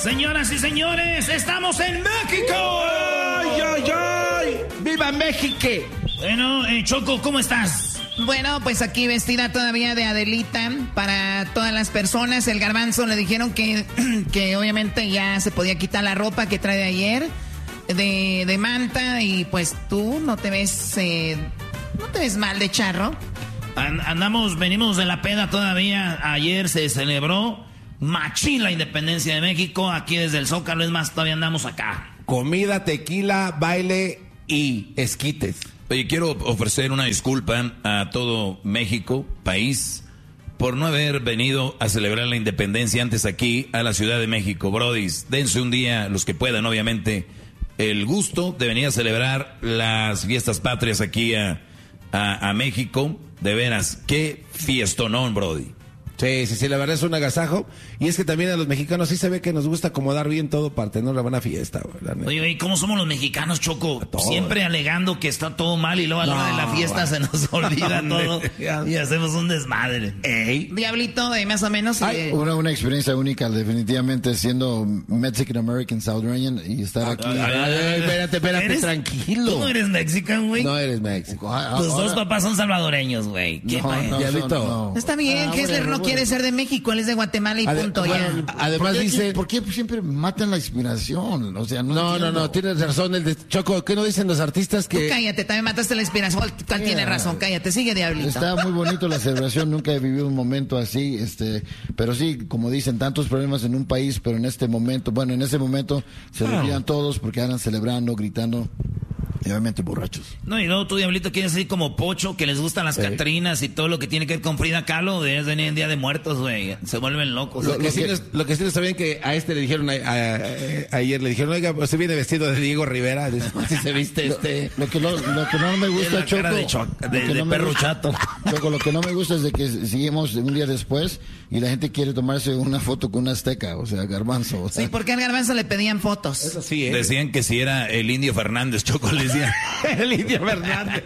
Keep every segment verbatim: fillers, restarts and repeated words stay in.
Señoras y señores, estamos en México. ¡Ay, ay, ay! ¡Viva México! Bueno, eh, Choco, ¿cómo estás? Bueno, pues aquí vestida todavía de Adelita para todas las personas. El Garbanzo le dijeron que, que obviamente ya se podía quitar la ropa que trae de ayer, de, de manta, y pues tú no te ves, eh, no te ves mal de charro. And, andamos, venimos de la peda todavía. Ayer se celebró machín la independencia de México, aquí desde el Zócalo, es más, todavía andamos acá. Comida, tequila, baile y esquites. Oye, quiero ofrecer una disculpa a todo México, país, por no haber venido a celebrar la independencia antes aquí a la Ciudad de México. Brodis, dense un día, los que puedan, obviamente, el gusto de venir a celebrar las fiestas patrias aquí a, a, a México. De veras, qué fiestonón, Brody. Sí, sí, sí, la verdad es un agasajo. Y es que también a los mexicanos sí se ve que nos gusta acomodar bien todo para tener una buena fiesta. Oye, oye, ¿cómo somos los mexicanos, Choco? Siempre alegando que está todo mal y luego a la hora de la fiesta no, se nos olvida no, todo y hacemos un desmadre. Ey. Diablito, de más o menos. Ay, eh... una, una experiencia única, definitivamente, siendo Mexican American Salvadorian y estar aquí. Ay, ay, ay, espérate, espérate, ¿Eres, tranquilo. ¿Tú no eres mexican, güey? No eres México. Tus dos papás son salvadoreños, güey. ¿Qué no, no, Diablito? no. Está bien, Ah, Kessler bueno, no quiere ser de México, él es de Guatemala y Ade- punto, bueno, ya. Además ¿Por qué, dice... ¿Por qué siempre matan la inspiración? O sea, no No, no, entiendo. no, tienes razón. El de Choco, ¿qué no dicen los artistas que...? Tú cállate, también mataste la inspiración. ¿Cuál tiene razón? Cállate, sigue, Diablito. Está muy bonito la celebración, nunca he vivido un momento así, este, pero sí, como dicen, tantos problemas en un país, pero en este momento, bueno, en ese momento se Claro. olvidan todos porque andan celebrando, gritando, y obviamente borrachos. No, y luego tú, Diablito, quieres ser como Pocho, que les gustan las Sí. Catrinas y todo lo que tiene que ver con Frida Kahlo, de venir en Día de Muertos, güey. Se vuelven locos. Lo, O sea, lo que sí no es- lo que sí no está bien que a este le dijeron, a, a- a- ayer le dijeron, oiga, se viene vestido de Diego Rivera, si se viste este... Lo que no, lo que no me Tiene gusta, la Choco, cara de cho- lo de- que de no me perro gusta- chato. Choco, lo que no me gusta es de que seguimos un día después y la gente quiere tomarse una foto con una azteca, o sea, Garbanzo. O sea, Sí, porque al Garbanzo le pedían fotos. Eso sí, ¿eh? Decían que si era el Indio Fernández, Choco, les decía. El Indio Fernández.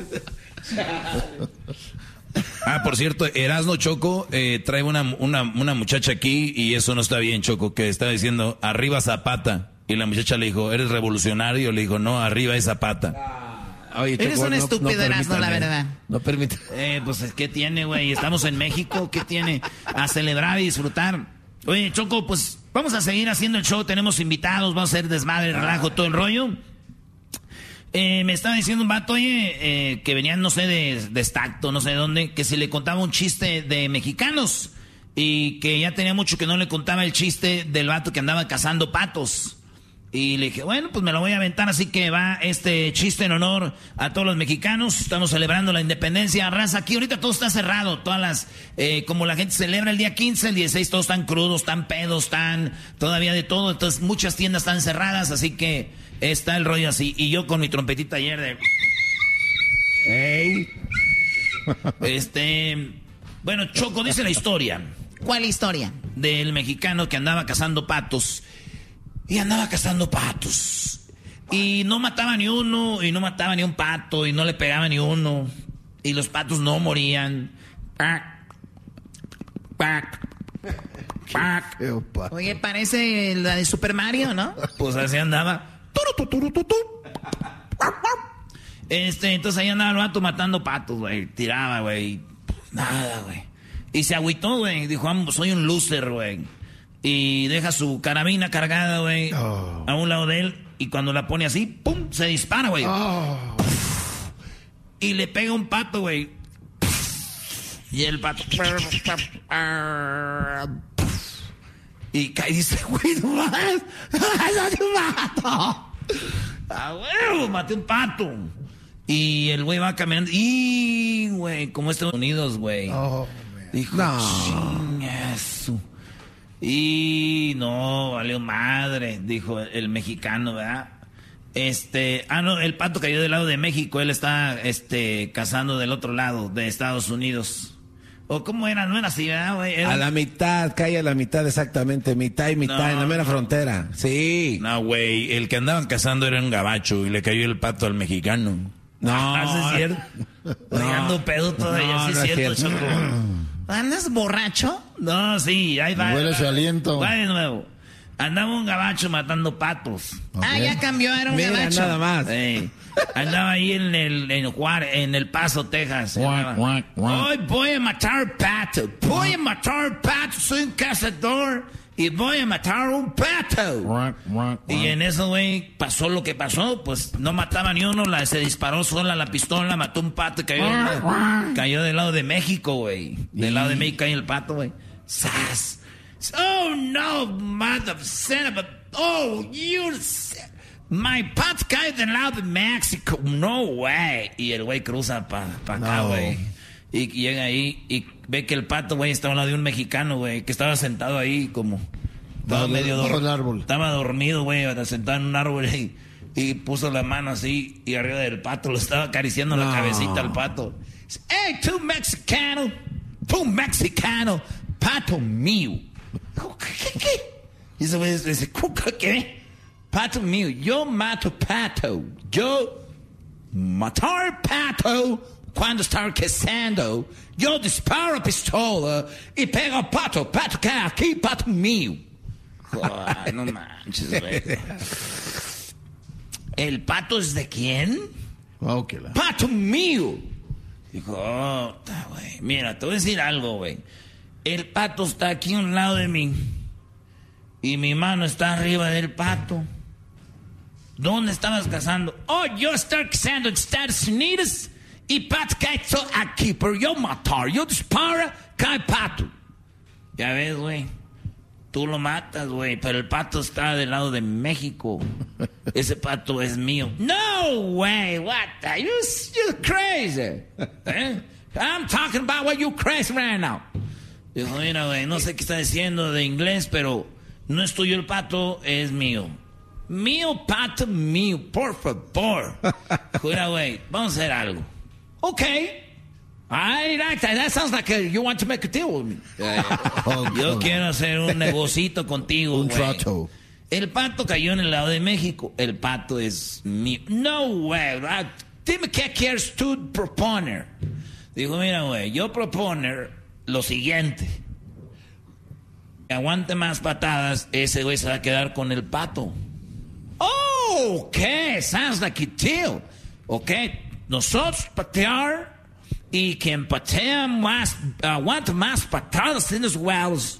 Ah, por cierto, Erasno Choco eh, trae una, una, una muchacha aquí y eso no está bien, Choco, que estaba diciendo, arriba Zapata. Y la muchacha le dijo, ¿eres revolucionario? Le dijo, no, arriba es Zapata. Oye, Eres un estúpido, Erasmo, la verdad. No permite. Eh, pues, ¿qué tiene, güey? Estamos en México, ¿qué tiene? A celebrar y disfrutar. Oye, Choco, pues, vamos a seguir haciendo el show. Tenemos invitados, vamos a hacer desmadre, relajo, todo el rollo. Eh, me estaba diciendo un vato, oye, eh, que venían, no sé, de, de Stacto, no sé de dónde, que si le contaba un chiste de mexicanos y que ya tenía mucho que no le contaba el chiste del vato que andaba cazando patos. Y le dije, bueno, pues me lo voy a aventar, así que va este chiste en honor a todos los mexicanos. Estamos celebrando la independencia, raza. Aquí ahorita todo está cerrado, todas las, eh, como la gente celebra el día quince, el dieciséis, todos están crudos, están pedos, están todavía de todo. Entonces muchas tiendas están cerradas, así que está el rollo así. Y yo con mi trompetita ayer de... Ey. Este... Bueno, Choco, dice la historia ¿Cuál historia? del mexicano que andaba cazando patos. Y andaba cazando patos. Y no mataba ni uno, y no mataba ni un pato, y no le pegaba ni uno. Y los patos no morían. Pac, pac, pac. qué opa. Oye, parece la de Super Mario, ¿no? Pues así andaba. Turu, tu, turu, tu, tu. Este, entonces ahí andaba el vato matando patos, güey. Tiraba, güey. Nada, güey. Y se agüitó, güey. Dijo, "Ah, soy un loser, güey." Y deja su carabina cargada, güey, Oh. a un lado de él. Y cuando la pone así, ¡pum! Se dispara, güey. Oh. Y le pega un pato, güey. Y el pato... Y cae y dice, güey, no mames. ¡No un pato! ¡A huevo! Maté un pato. Y el güey va caminando. Y, güey, como Estados Unidos, güey. Oh, Dijo, No. chingazo. Y no, valió madre, dijo el mexicano, ¿verdad? Este, ah, no, el pato cayó del lado de México, él está, este, cazando del otro lado, de Estados Unidos. ¿O cómo era? No era así, ¿verdad, güey? Era- A la mitad, cae a la mitad exactamente, mitad y mitad, No, en la mera no. frontera. Sí. No, güey, el que andaban cazando era un gabacho y le cayó el pato al mexicano. No. Ah, ¿sí es cierto? Oye, ando pedo todavía, No, sí es no es cierto, cierto. Choco. ¿Andas borracho? No, sí, ahí va. Huele su aliento. Va de nuevo. Andaba un gabacho matando patos. Okay. Ah, ya cambió, era un Mira, gabacho. nada más. Sí. Andaba ahí en el, en, Juárez, en El Paso, Texas. Guac, guac, guac. Hoy voy a matar pato. Voy a matar pato. Soy un cazador y voy a matar un pato. Guac, guac, guac. Y en eso, güey, pasó lo que pasó. Pues no mataba ni uno. La, se disparó sola la pistola, mató un pato y cayó, cayó del lado de México, güey. Del lado de México cayó el pato, güey. ¡Sas! Oh, no, mother son of a... Oh, you... My pato cae del lado de México. No way. Y el güey cruza para pa acá, güey. No. Y, y llega ahí y ve que el pato, güey, estaba al lado de un mexicano, güey, que estaba sentado ahí como... Estaba medio dormido. Estaba dormido, güey, sentado en un árbol y, y puso la mano así y arriba del pato lo estaba acariciando no. la cabecita al pato. Hey, tú mexicano, tú mexicano, pato mío. ¿Qué? ¿Qué? Y ese güey dice, ¿qué? Pato mío, yo mato pato. Yo matar pato cuando está cazando. Yo disparo pistola y pego a pato. Pato que aquí, pato mío. Oh, no manches, güey. ¿El pato es de quién? Okay, pato mío. Dijo, oh, güey. Mira, te voy a decir algo, güey. El pato está aquí a un lado de mí. Y mi mano está arriba del pato. ¿Dónde estabas cazando? Oh, yo estoy cazando en Estados Unidos. Y pato cae aquí, pero yo matar. Yo disparo, cae pato. Ya ves, güey. Tú lo matas, güey. Pero el pato está del lado de México. Ese pato es mío. No way. What the? You, you're crazy. ¿Eh? I'm talking about what you crazy right now. Dijo, mira, güey, no sé qué está diciendo de inglés, pero no es tuyo el pato, es mío. Mío, pato, mío, por favor. Mira, güey, vamos a hacer algo. Okay. I like that. That sounds like a, you want to make a deal with me. Oh, yo quiero hacer un negocito contigo, un güey. trato. El pato cayó en el lado de México. El pato es mío. No, güey. Dime qué quieres tú proponer. Dijo, mira, güey, yo proponer lo siguiente. Aguante más patadas, ese güey se va a quedar con el pato. Oh, ok, sounds like a deal. Ok, nosotros patear y quien patea más, aguanta más patadas en los wells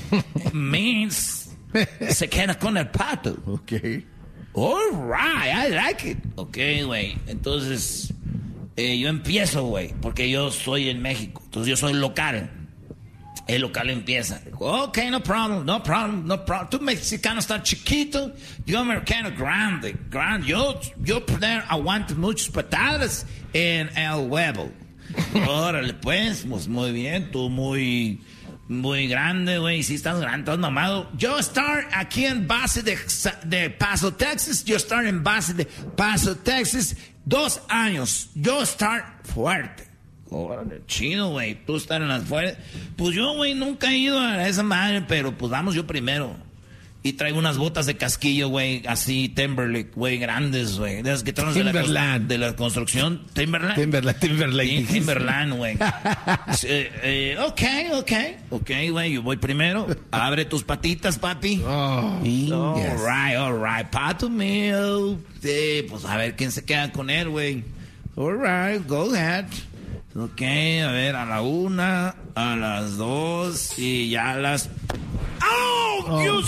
means se queda con el pato. Ok. All right, I like it. Ok, güey, entonces eh, yo empiezo, güey, porque yo soy en México, entonces yo soy local. El local empieza. Ok, no problem, no problem, no problem. Tú mexicano estás chiquito, yo americano grande, grande. Yo, yo poner aguanto muchas patadas en el huevo. Órale, pues, pues, muy bien, tú muy, muy grande, güey. Si estás grande, estás mamado. Yo estar aquí en base de, de Paso, Texas. Yo estar en base de Paso, Texas. Dos años. Yo estar fuerte. Órale, chido, güey. Tú estás en las fuerzas. Pues yo, güey, nunca he ido a esa madre, pero pues vamos yo primero. Y traigo unas botas de casquillo, güey, así, Timberlake, güey, grandes, güey. De las que traen de la, de la construcción. Timberland. Timberland, Timberlake. Sí, Timberland, güey. eh, eh, ok, ok. Ok, güey, yo voy primero. Abre tus patitas, papi. Oh, all yes. right, all right. Pato mío. Sí, pues a ver quién se queda con él, güey. All right, go ahead. Ok, a ver, a la una, a las dos y ya a las... ¡Oh! oh. You...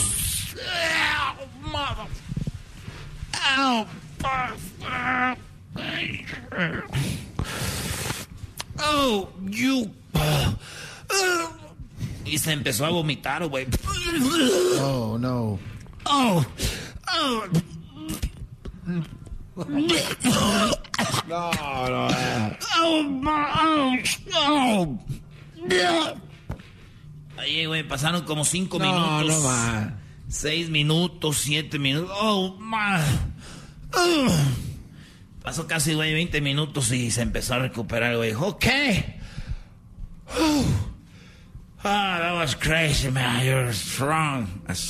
Oh, mother... Oh, oh, you... Y se empezó a vomitar, güey. Oh, no. Oh, oh... No, no. Oh, oh, oh. Ahí, güey, pasaron como cinco no, minutos. No, más. Seis minutos, siete minutos. Oh, man. Uh. Pasó casi, güey, veinte minutos y se empezó a recuperar, güey. Ok. Uh. Oh, that was crazy, man. You're strong.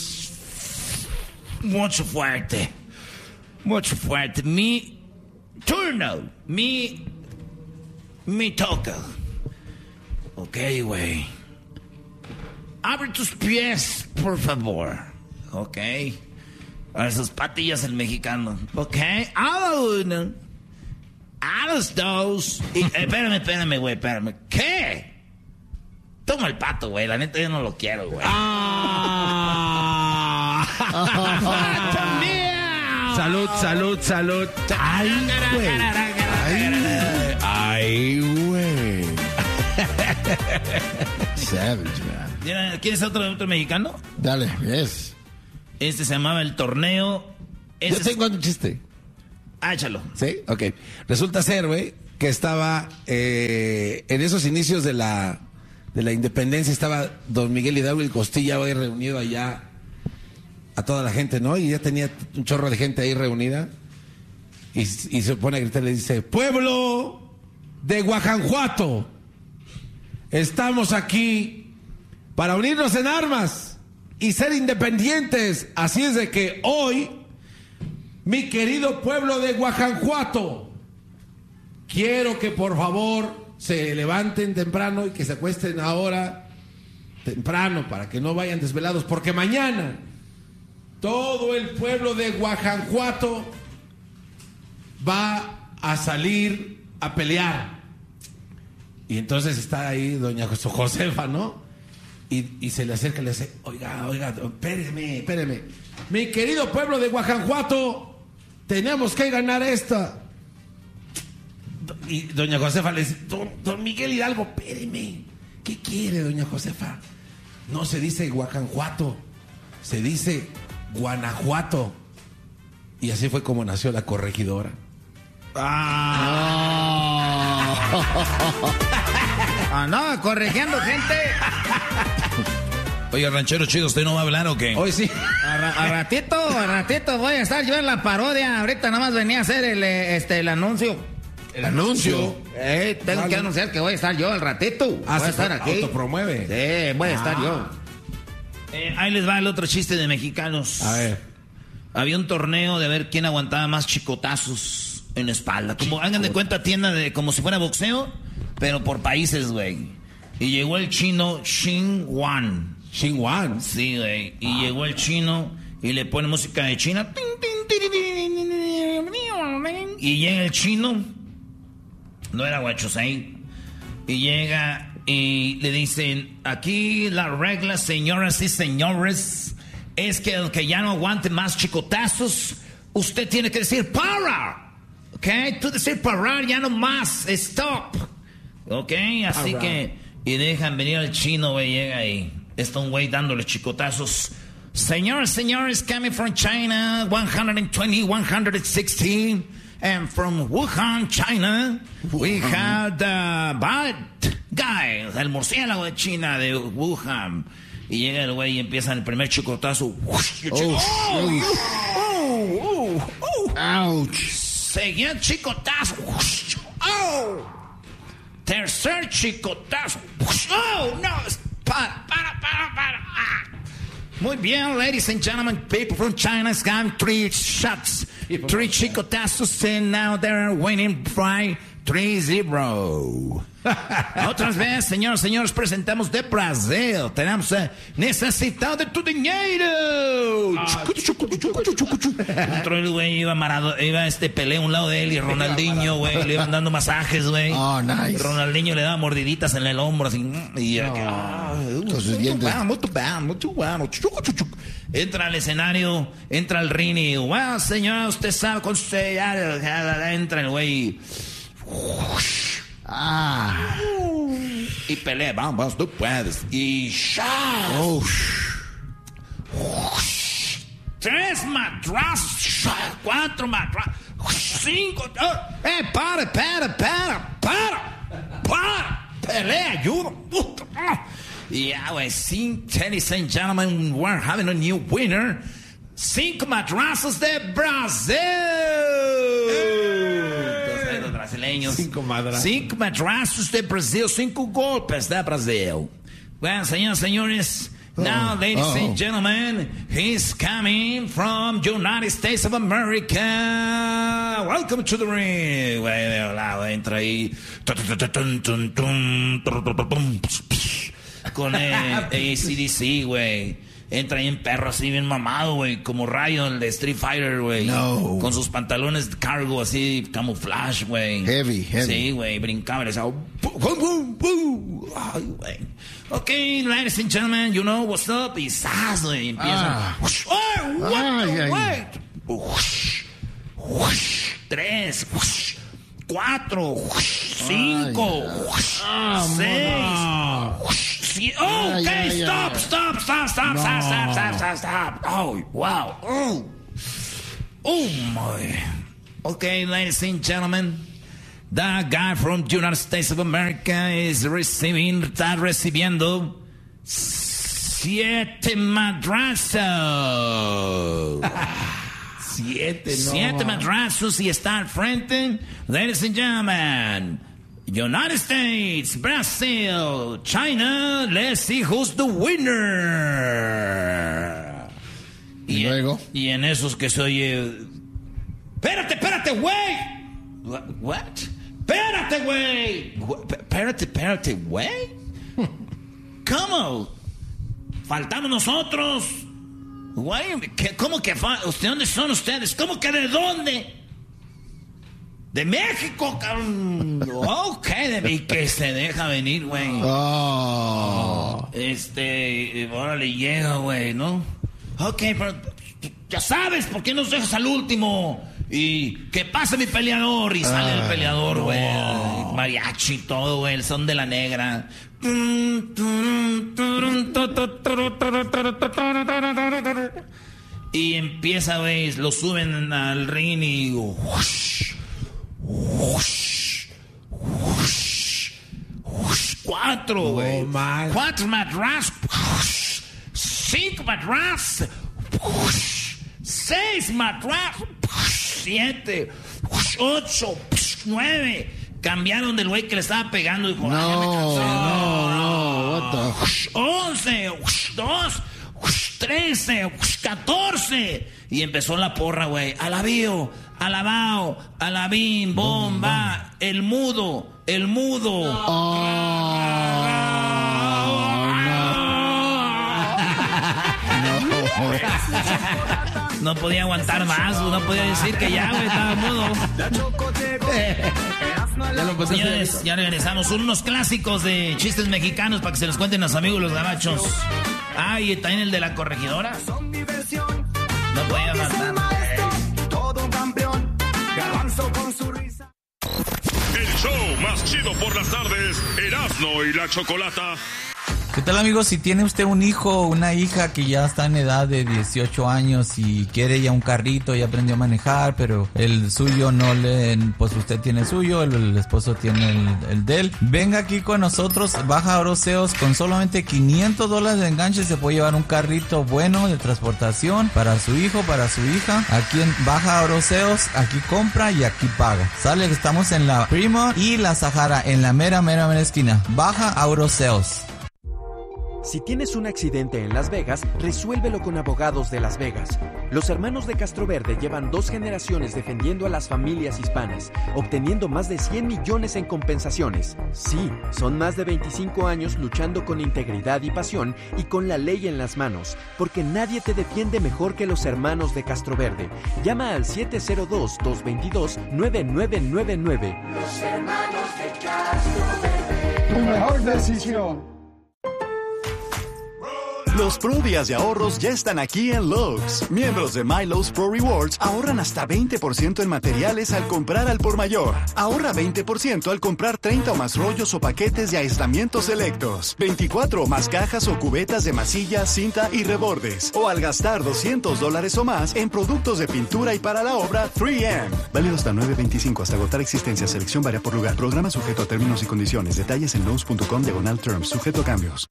Mucho fuerte. Mucho fuerte. Mi turno. Mi... Mi toca. Ok, güey. Abre tus pies, por favor. Ok. A sus patillas el mexicano. Ok. A uno. A los dos. Y, eh, espérame, espérame, güey, espérame. ¿Qué? Toma el pato, güey. La neta yo no lo quiero, güey. Ah. Salud, salud, salud. Ay, güey. Ay, güey. Savage, man. ¿Quieres otro, otro mexicano? Dale, yes. Este se llamaba el torneo. Yo Este tengo un chiste. Ah, échalo. ¿Sí? Ok. Resulta ser, güey, que estaba eh, en esos inicios de la, de la independencia, estaba don Miguel Hidalgo y Costilla, güey, reunido allá a toda la gente, ¿no? Y ya tenía un chorro de gente ahí reunida. Y, y se pone a gritar y le dice, pueblo de Guajanjuato, estamos aquí para unirnos en armas y ser independientes. Así es de que hoy, mi querido pueblo de Guajanjuato, quiero que por favor se levanten temprano y que se acuesten ahora temprano para que no vayan desvelados, porque mañana todo el pueblo de Guajanjuato va a salir a pelear. Y entonces está ahí doña Josefa, ¿no? Y, y se le acerca y le dice, oiga, oiga, espéreme, espéreme. Mi querido pueblo de Guajanjuato, tenemos que ganar esta. Y doña Josefa le dice, don, don Miguel Hidalgo, espéreme. ¿Qué quiere, doña Josefa? No se dice Guajanjuato, se dice Guanajuato. Y así fue como nació la corregidora. Ah, ah no, corrigiendo gente. Oye, ranchero chido, ¿usted no va a hablar o qué? Hoy sí. A, ra a ratito, a ratito voy a estar yo en la parodia. Ahorita nada más venía a hacer el, este, el anuncio. El anuncio. Eh, tengo Dale. que anunciar que voy a estar yo al ratito. Ah, voy a estar aquí. Autopromueve. Sí, voy a Ah. estar yo. Eh, ahí les va el otro chiste de mexicanos. A ver. Había un torneo de ver quién aguantaba más chicotazos en la espalda. Como hagan de cuenta tienda de como si fuera boxeo, pero por países, güey. Y llegó el chino Xin Wan. Xin Wan. Sí, güey. Y ah. llegó el chino y le pone música de China. Y llega el chino. No era Huachosei. Y llega y le dicen, aquí la regla, señoras y señores, es que el que ya no aguante más chicotazos, usted tiene que decir para. ¿Ok? Tú decir parar ya no más. Stop. ¿Ok? Así right. que... Y dejan venir al chino, güey. Llega ahí. Está un güey dándole chicotazos. Señores, señores, coming from China, one twenty, one sixteen. And from Wuhan, China, we have the bad guy, el murciélago de China, de Wuhan. Y llega el güey y empieza el primer chicotazo. Oh, oh, oh, oh, oh. Ouch. Seguía chicotazo. Oh. Tercer chicotazo. Oh, no. Para, para, para, para. Ah. Muy bien, ladies and gentlemen, people from China has got three shots, three chicotazos, and now they're winning by three zero. Otras veces, señores, señores, presentamos de Brasil. Tenemos uh, necesitado de tu dinero. Ah, Otro el güey iba marado, iba este Pelé a un lado de él y Ronaldinho, güey, le iban dando masajes, güey. Oh, nice. Ronaldinho le daba mordiditas en el hombro, así. Y oh, ah, con sus dientes. Mucho bueno, mucho bueno. Entra al escenario, entra al ring y, bueno, señor, usted sabe con usted, ya, entra el güey. Ah. Y pelea, vamos, tú puedes. Y shot. Oh. Tres madrazos. Cuatro madrazos. Cinco. Oh. Eh, para, para, para, para. Para. Pelea, ayuda. Yeah, güey. Ladies and gentlemen, we're having a new winner. Cinco madrazos de Brasil. Hey. Los brasileños. Cinco madrazos. Cinco madrazos de Brasil. Cinco golpes de Brasil. Bueno, señores, señores. Oh. Now, ladies oh. and gentlemen, he's coming from United States of America. Welcome to the ring. Güey, de lado, entra ahí. Con el A C D C, güey. entra ahí en perro así bien mamado, güey, como Rayo, el de Street Fighter, güey. No. Con sus pantalones de cargo así, camouflage, güey. Heavy, heavy. Sí, güey, brincaba, le decía, ¡pum, pum, pum! Ay, güey. Ok, ladies and gentlemen, you know what's up, y ¡zas! Güey, empieza. Ah. ¡Oh, what Ay, the ay. wait! Ush, ush, tres, ush, cuatro, ush, cinco, ush, seis, ush, siete. Oh, Ay, okay, ay, stop, ay. stop, stop, stop, No. stop, stop, stop, stop, stop. Oh, wow. Oh, oh my. Okay, ladies and gentlemen, the guy from the United States of America is receiving, está recibiendo siete madrazos. Siete, no. Siete madrazos y está al frente. Ladies and gentlemen, United States, Brazil, China, let's see who's the winner. Y luego. Y en esos que se oye... Espérate, espérate, güey. What? What? Espérate, güey. Espérate, espérate, güey. ¿Cómo? Faltamos nosotros. Güey, ¿qué- ¿cómo que fa- ¿Usted dónde son ustedes? ¿Cómo que de dónde? De México, cabrón. Ok, de y que se deja venir, güey. Oh. Este, órale, llega, güey, ¿no? Ok, pero ya sabes, ¿por qué nos dejas al último? Y que pase mi peleador. Y sale el peleador, güey. Mariachi y todo, güey. El son de la negra. Y empieza, güey, lo suben al ring y... Whoosh, whoosh, whoosh, whoosh. Cuatro, güey. Oh, man. Cuatro madras. Whoosh. Cinco madras. Whoosh. Seis madras. Whoosh. Siete. Whoosh. Ocho. Whoosh. Nueve. Cambiaron del güey que le estaba pegando. Dijo, No, "Ah, ya me cansé". no, no. What the... Whoosh, once, whoosh, dos, whoosh, trece, whoosh, catorce. Y empezó la porra, güey. Alabío, alabao, alabín, bomba, el mudo, el mudo. No podía aguantar más, no podía decir que ya, güey, estaba mudo. Ya lo pasaste. Señores, ya regresamos. Son unos clásicos de chistes mexicanos para que se los cuenten a los amigos los gabachos. Ah, y también el de la corregidora. No podía faltar. El show más chido por las tardes, Erasmo y la Chocolata. ¿Qué tal, amigos? Si tiene usted un hijo o una hija que ya está en edad de dieciocho años y quiere ya un carrito, ya aprendió a manejar, pero el suyo no le... Pues usted tiene el suyo, el, el esposo tiene el, el de él. Venga aquí con nosotros, Baja Oroseos, con solamente quinientos dólares de enganche se puede llevar un carrito bueno de transportación para su hijo, para su hija. Aquí en Baja Oroseos, aquí compra y aquí paga. Sale, estamos en la Prima y la Sahara, en la mera, mera, mera esquina. Baja Oroseos. Si tienes un accidente en Las Vegas, resuélvelo con Abogados de Las Vegas. Los hermanos de Castroverde llevan dos generaciones defendiendo a las familias hispanas, obteniendo más de cien millones en compensaciones. Sí, son más de veinticinco años luchando con integridad y pasión y con la ley en las manos, porque nadie te defiende mejor que los hermanos de Castroverde. Llama al siete cero dos, dos dos dos, nueve nueve nueve nueve. Los hermanos de Castroverde. Tu mejor decisión. Los Pro Días de Ahorros ya están aquí en Lowe's. Miembros de MyLowe's Pro Rewards ahorran hasta veinte por ciento en materiales al comprar al por mayor. Ahorra veinte por ciento al comprar treinta o más rollos o paquetes de aislamientos selectos, veinticuatro o más cajas o cubetas de masilla, cinta y rebordes. O al gastar doscientos dólares o más en productos de pintura y para la obra tres eme. Válido hasta nueve veinticinco hasta agotar existencia. Selección varía por lugar. Programa sujeto a términos y condiciones. Detalles en lowes punto com diagonal terms. Sujeto a cambios.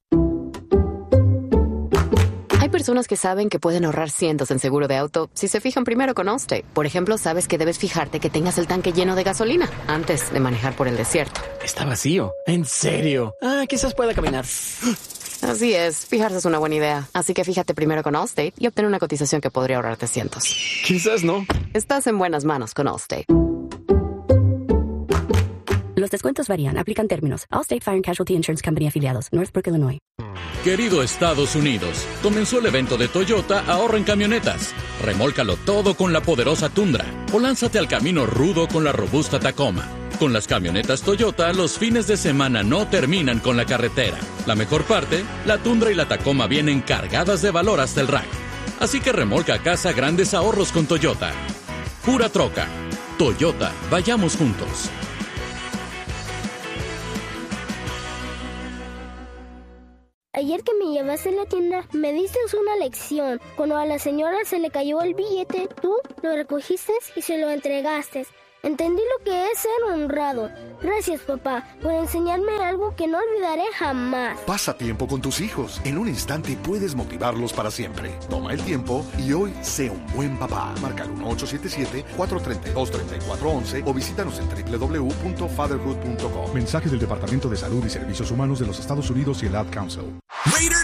Hay personas que saben que pueden ahorrar cientos en seguro de auto si se fijan primero con Allstate. Por ejemplo, sabes que debes fijarte que tengas el tanque lleno de gasolina antes de manejar por el desierto. Está vacío. ¿En serio? Ah, quizás pueda caminar. Así es, fijarse es una buena idea. Así que fíjate primero con Allstate y obtén una cotización que podría ahorrarte cientos. Quizás no. Estás en buenas manos con Allstate. Los descuentos varían. Aplican términos. Allstate Fire and Casualty Insurance Company afiliados. Northbrook, Illinois. Querido Estados Unidos, comenzó el evento de Toyota Ahorra en Camionetas. Remólcalo todo con la poderosa Tundra o lánzate al camino rudo con la robusta Tacoma. Con las camionetas Toyota, los fines de semana no terminan con la carretera. La mejor parte, la Tundra y la Tacoma vienen cargadas de valor hasta el rack. Así que remolca a casa grandes ahorros con Toyota. Pura troca. Toyota, vayamos juntos. Ayer que me llevaste a la tienda, me diste una lección. Cuando a la señora se le cayó el billete, tú lo recogiste y se lo entregaste. Entendí lo que es ser honrado. Gracias, papá, por enseñarme algo que no olvidaré jamás. Pasa tiempo con tus hijos. En un instante puedes motivarlos para siempre. Toma el tiempo y hoy sé un buen papá. Marca el uno ocho siete siete, cuatro tres dos, tres cuatro uno uno o visítanos en doble u doble u doble u punto fatherhood punto com. Mensaje del Departamento de Salud y Servicios Humanos de los Estados Unidos y el Ad Council. Raider